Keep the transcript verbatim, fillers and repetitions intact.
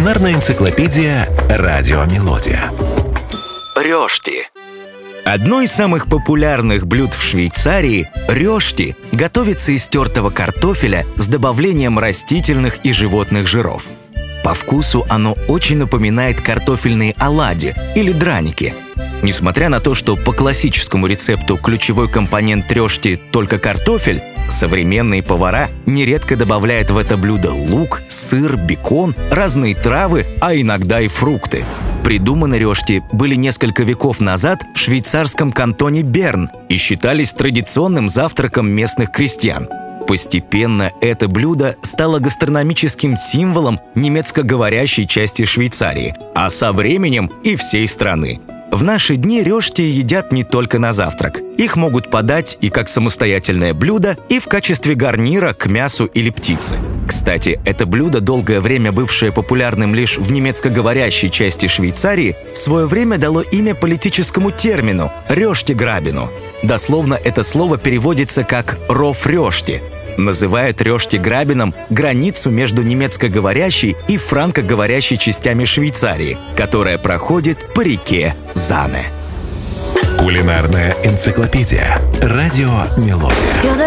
Кулинарная энциклопедия «Радио Мелодия». Рёшти. Одно из самых популярных блюд в Швейцарии – рёшти – готовится из тертого картофеля с добавлением растительных и животных жиров. По вкусу оно очень напоминает картофельные оладьи или драники. Несмотря на то, что по классическому рецепту ключевой компонент рёшти – только картофель, современные повара нередко добавляют в это блюдо лук, сыр, бекон, разные травы, а иногда и фрукты. Придуманы рёшти были несколько веков назад в швейцарском кантоне Берн и считались традиционным завтраком местных крестьян. Постепенно это блюдо стало гастрономическим символом немецкоговорящей части Швейцарии, а со временем и всей страны. В наши дни рёшти едят не только на завтрак. Их могут подать и как самостоятельное блюдо, и в качестве гарнира к мясу или птице. Кстати, это блюдо, долгое время бывшее популярным лишь в немецкоговорящей части Швейцарии, в свое время дало имя политическому термину «рёштиграбену». Дословно это слово переводится как «ров рёшти». Называют рёштиграбеном границу между немецкоговорящей и франкоговорящей частями Швейцарии, которая проходит по реке Зане. Кулинарная энциклопедия «Радио Мелодия».